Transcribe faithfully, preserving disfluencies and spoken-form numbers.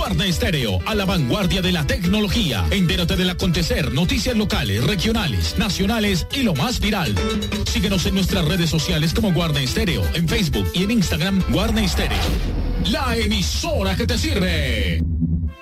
Guarda Estéreo, a la vanguardia de la tecnología. Entérate del acontecer, noticias locales, regionales, nacionales y lo más viral. Síguenos en nuestras redes sociales como Guarda Estéreo, en Facebook y en Instagram Guarda Estéreo. La emisora que te sirve.